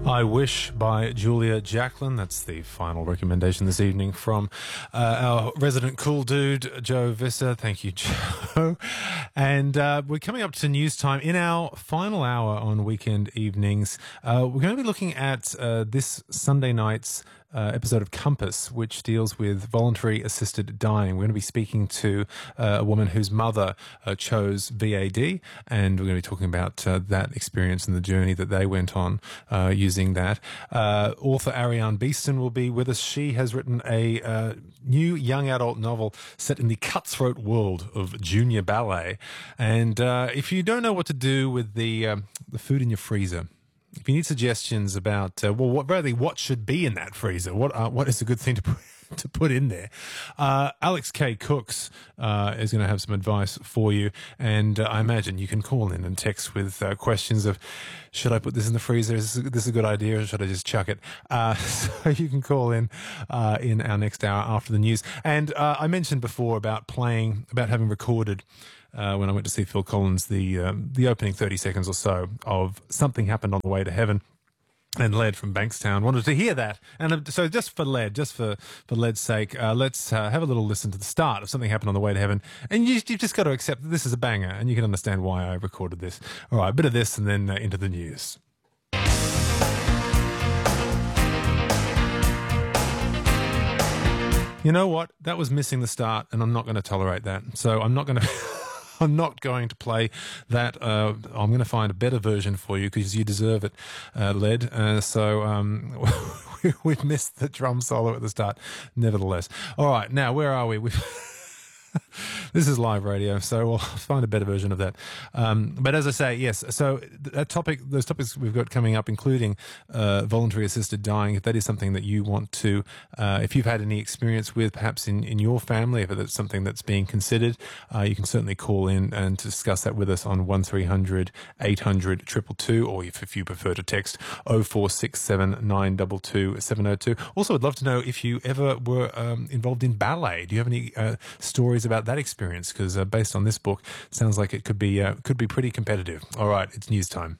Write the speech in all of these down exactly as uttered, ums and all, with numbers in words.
I Wish by Julia Jacklin. That's the final recommendation this evening from uh, our resident cool dude, Joe Visser. Thank you, Joe. And uh, we're coming up to news time. In our final hour on weekend evenings, uh, we're going to be looking at uh, this Sunday night's Uh, episode of Compass, which deals with voluntary assisted dying. We're going to be speaking to uh, a woman whose mother uh, chose V A D, and we're going to be talking about uh, that experience and the journey that they went on uh, using that. Uh, author Ariane Beeston will be with us. She has written a uh, new young adult novel set in the cutthroat world of junior ballet. And uh, if you don't know what to do with the um, the food in your freezer, if you need suggestions about, uh, well, what really what should be in that freezer, what uh, what is a good thing to put, to put in there, uh, Alex K. Cooks uh, is going to have some advice for you, and uh, I imagine you can call in and text with uh, questions of, should I put this in the freezer? Is this, this a good idea, or should I just chuck it? Uh, so you can call in uh, in our next hour after the news. And uh, I mentioned before about playing, about having recorded. Uh, when I went to see Phil Collins, the um, the opening thirty seconds or so of Something Happened on the Way to Heaven, and Led from Bankstown wanted to hear that. And uh, so just for Led, just for, for Led's sake, uh, let's uh, have a little listen to the start of Something Happened on the Way to Heaven. And you, you've just got to accept that this is a banger, and you can understand why I recorded this. All right, a bit of this and then uh, into the news. You know what? That was missing the start, and I'm not going to tolerate that. So I'm not going to... I'm not going to play that. Uh, I'm going to find a better version for you because you deserve it, uh, Led. Uh, so um, we've missed the drum solo at the start, nevertheless. All right, now where are we? We've This is live radio, so we'll find a better version of that. Um, but as I say, yes, so that topic, those topics we've got coming up, including uh, voluntary assisted dying, if that is something that you want to, uh, if you've had any experience with, perhaps in, in your family, if it's something that's being considered, uh, you can certainly call in and discuss that with us on one three hundred eight hundred two two two, or if, if you prefer to text oh four six seven nine two two seven oh two. Also, I'd love to know if you ever were um, involved in ballet. Do you have any uh, stories about that experience? Because uh, based on this book, it sounds like it could be uh, could be pretty competitive. All right, it's news time.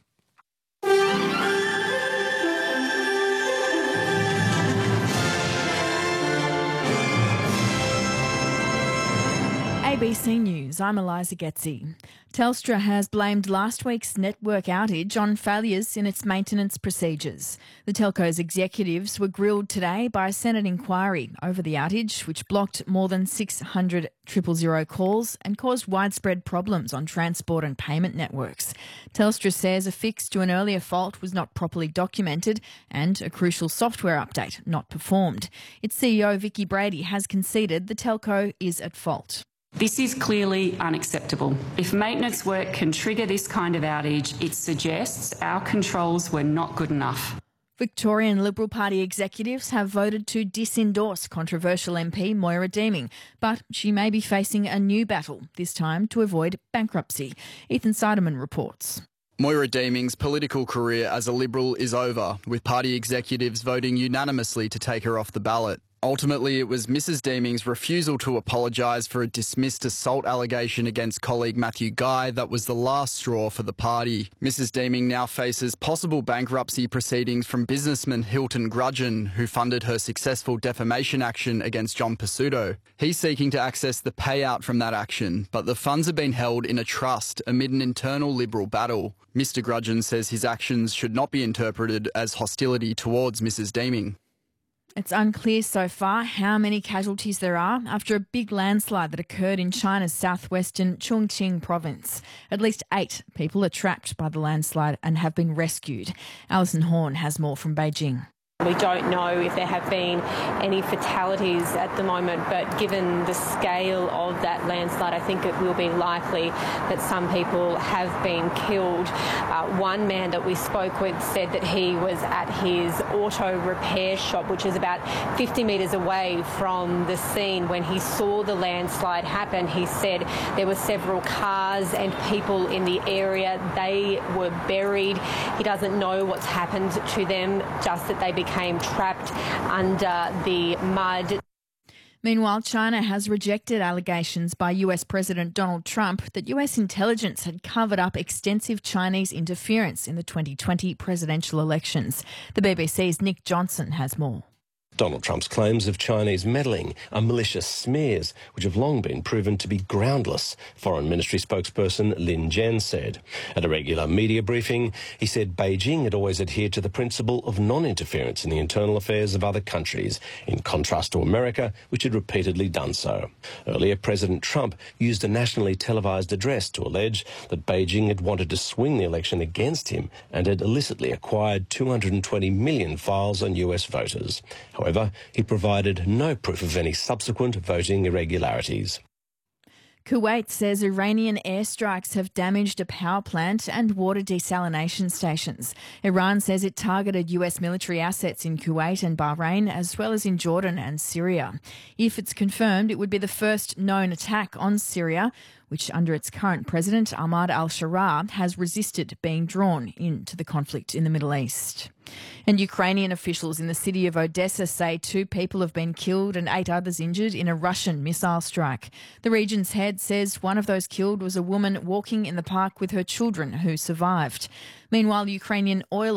A B C News, I'm Eliza Getzi. Telstra has blamed last week's network outage on failures in its maintenance procedures. The telco's executives were grilled today by a Senate inquiry over the outage, which blocked more than six hundred triple zero calls and caused widespread problems on transport and payment networks. Telstra says a fix to an earlier fault was not properly documented and a crucial software update not performed. Its C E O, Vicki Brady, has conceded the telco is at fault. This is clearly unacceptable. If maintenance work can trigger this kind of outage, it suggests our controls were not good enough. Victorian Liberal Party executives have voted to disendorse controversial M P Moira Deeming, but she may be facing a new battle, this time to avoid bankruptcy. Ethan Seidemann reports. Moira Deeming's political career as a Liberal is over, with party executives voting unanimously to take her off the ballot. Ultimately, it was Missus Deeming's refusal to apologise for a dismissed assault allegation against colleague Matthew Guy that was the last straw for the party. Missus Deeming now faces possible bankruptcy proceedings from businessman Hilton Grudgeon, who funded her successful defamation action against John Pesutto. He's seeking to access the payout from that action, but the funds have been held in a trust amid an internal Liberal battle. Mister Grudgeon says his actions should not be interpreted as hostility towards Missus Deeming. It's unclear so far how many casualties there are after a big landslide that occurred in China's southwestern Chongqing province. At least eight people are trapped by the landslide and have been rescued. Alison Horn has more from Beijing. We don't know if there have been any fatalities at the moment, but given the scale of that landslide, I think it will be likely that some people have been killed. Uh, one man that we spoke with said that he was at his auto repair shop, which is about fifty metres away from the scene. When he saw the landslide happen, he said there were several cars and people in the area. They were buried. He doesn't know what's happened to them, just that they became came trapped under the mud. Meanwhile, China has rejected allegations by U S President Donald Trump that U S intelligence had covered up extensive Chinese interference in the twenty twenty presidential elections. The B B C's Nick Johnson has more. Donald Trump's claims of Chinese meddling are malicious smears, which have long been proven to be groundless, Foreign Ministry spokesperson Lin Jian said. At a regular media briefing, he said Beijing had always adhered to the principle of non-interference in the internal affairs of other countries, in contrast to America, which had repeatedly done so. Earlier, President Trump used a nationally televised address to allege that Beijing had wanted to swing the election against him and had illicitly acquired two hundred twenty million files on U S voters. However, he provided no proof of any subsequent voting irregularities. Kuwait says Iranian airstrikes have damaged a power plant and water desalination stations. Iran says it targeted U S military assets in Kuwait and Bahrain, as well as in Jordan and Syria. If it's confirmed, it would be the first known attack on Syria, which under its current president, Ahmad al-Sharaa, has resisted being drawn into the conflict in the Middle East. And Ukrainian officials in the city of Odessa say two people have been killed and eight others injured in a Russian missile strike. The region's head says one of those killed was a woman walking in the park with her children who survived. Meanwhile, Ukrainian oil